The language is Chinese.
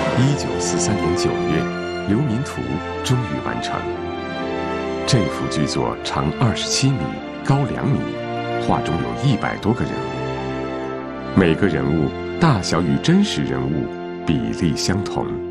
1943年9月，流民图终于完成。这幅巨作长27米，高2米，画中有100多个人物，每个人物大小与真实人物比例相同。